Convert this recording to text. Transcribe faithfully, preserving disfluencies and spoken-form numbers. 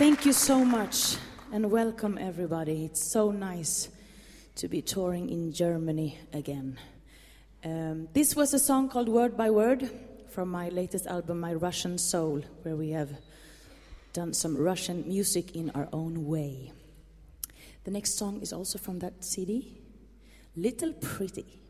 Thank you so much and welcome everybody. It's so nice to be touring in Germany again. Um, this was a song called Word by Word from my latest album, My Russian Soul, where we have done some Russian music in our own way. The next song is also from that C D, Little Pretty.